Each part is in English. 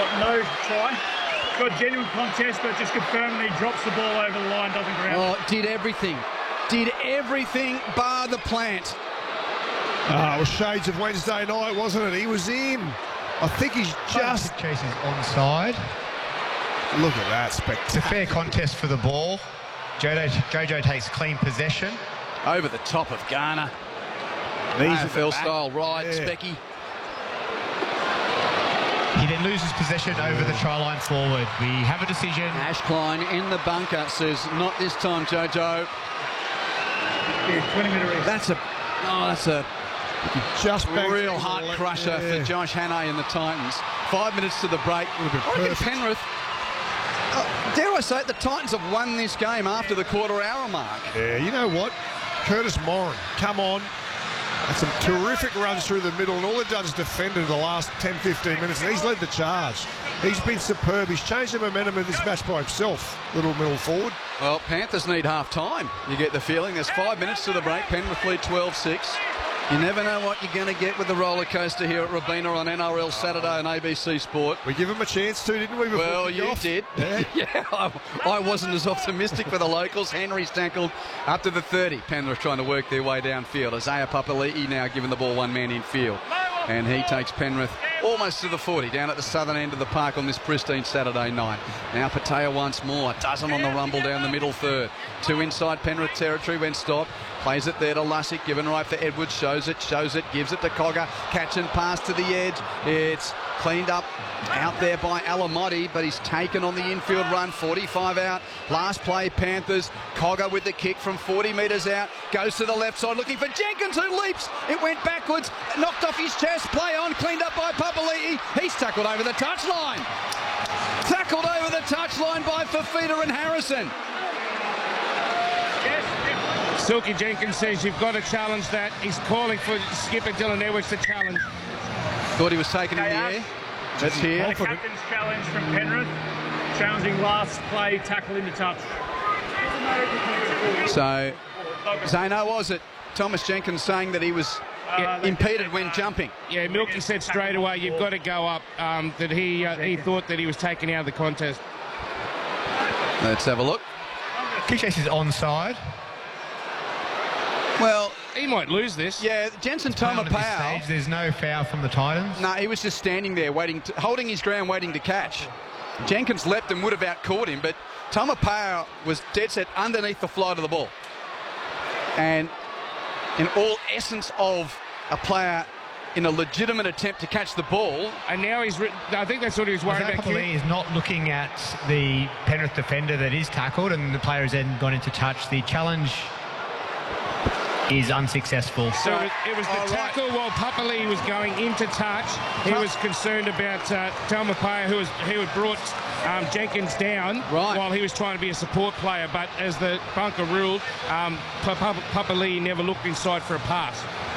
No try. Got genuine contest, but just confirming he drops the ball over the line, doesn't ground. Oh, did everything. Did everything bar the plant. Oh, it was shades of Wednesday night, wasn't it? He was in. I think he's just... Chases onside. Look at that, It's a spectacular. fair contest for the ball. Jojo takes clean possession. Over the top of Garner. Knees at the AFL back. style right, Yeah. Specky. He then loses possession over the try line forward. We have a decision. Ash Klein in the bunker says, not this time, Jojo. Yeah, 20-minute rest. That's a Just back real to heart the left. crusher Yeah. for Josh Hannay and the Titans. 5 minutes to the break. Would have been I reckon perfect. Penrith, dare I say it, the Titans have won this game after the quarter-hour mark. Yeah, you know what? Curtis Moran, come on. Had some terrific runs through the middle, and all they've done is defended the last 10-15 minutes, and he's led the charge. He's been superb. He's changed the momentum of this match by himself, little middle forward. Well, Panthers need half-time. You get the feeling. There's 5 minutes to the break. Penrith lead 12-6. You never know what you're going to get with the roller coaster here at Robina on NRL Saturday on ABC Sport. We give him a chance to, didn't we? Well, you did. Yeah. Yeah, I wasn't as optimistic for the locals. Henry's tackled up to the 30. Penrith trying to work their way downfield. Isaiah Papali'i now giving the ball one man in field. And he takes Penrith almost to the 40, down at the southern end of the park on this pristine Saturday night. Now Patea once more, a dozen on the rumble down the middle third. Two inside Penrith territory when stopped. Plays it there to Lussick, given right for Edwards, shows it, gives it to Cogger. Catch and pass to the edge. It's cleaned up out there by Alamotti, but he's taken on the infield run, 45 out. Last play, Panthers. Cogger with the kick from 40 metres out. Goes to the left side, looking for Jenkins, who leaps. It went backwards, knocked off his chest. Play on, cleaned up by Papali'i. He's tackled over the touchline. Tackled over the touchline by Fafita and Harrison. Silky Jenkins says you've got to challenge that. He's calling for skipper Dylan Edwards to challenge. Thought he was taken in the air. Let's hear. The captain's challenge from Penrith, challenging last play, tackle into touch. So, Zano, was it? Thomas Jenkins saying that he was impeded when jumping. Yeah, Milky said straight away you've got to go up, that he thought that he was taken out of the contest. Let's have a look. Kick chase is onside. Well, He might lose this. yeah, Jensen Foul at this Tomapau. stage. There's no foul from the Titans. No, he was just standing there holding his ground, waiting to catch. Jenkins leapt and would have out-caught him, but Tomapau was dead set underneath the flight of the ball. And in all essence of a player in a legitimate attempt to catch the ball, And now I think that's what he was worried about. Papali'i is not looking at the Penrith defender that is tackled, and the player has then gone into touch. The challenge is unsuccessful. So it was the tackle while Papali'i was going into touch. He was concerned about Talmapaya, who had brought Jenkins down while he was trying to be a support player. But as the bunker ruled, Papali'i never looked inside for a pass.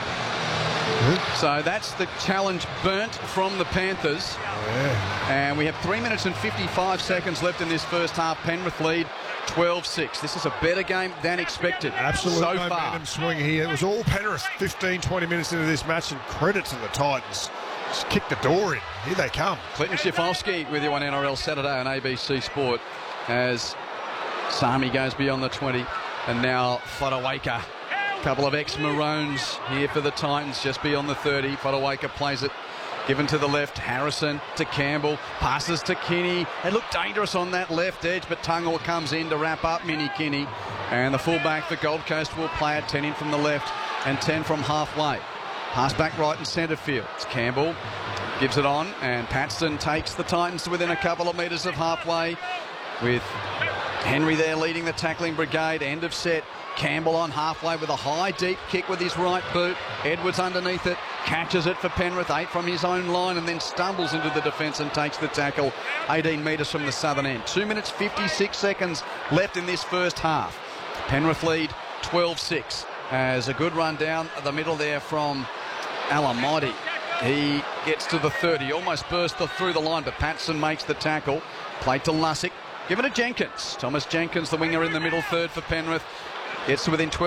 So that's the challenge burnt from the Panthers. And we have 3 minutes and 55 seconds left in this first half. Penrith lead 12-6. This is a better game than expected. Absolute so momentum far. swing here. It was all Penrith 15-20 minutes into this match, and credit to the Titans. Just kicked the door in. Here they come. Clinton Schiffolski with you on NRL Saturday on ABC Sport as Sami goes beyond the 20. And now Fodawaker. Couple of ex-Maroons here for the Titans just beyond the 30. Fodawaker plays it. Given to the left, Harrison to Campbell, passes to Kinney. It looked dangerous on that left edge, but Tungor comes in to wrap up Mini Kinney. And the fullback for Gold Coast will play it, 10 in from the left and 10 from halfway. Pass back right in centre field. It's Campbell, gives it on, and Paxton takes the Titans to within a couple of metres of halfway with Henry there leading the tackling brigade. End of set. Campbell on halfway with a high, deep kick with his right boot. Edwards underneath it, catches it for Penrith, 8 from his own line, and then stumbles into the defence and takes the tackle 18 metres from the southern end. 2 minutes 56 seconds left in this first half. Penrith lead 12-6 as a good run down the middle there from Alamotti. He gets to the 30, almost burst through the line, but Patson makes the tackle. Played to Lussick, given to Jenkins. Thomas Jenkins, the winger in the middle third for Penrith, gets to within 12.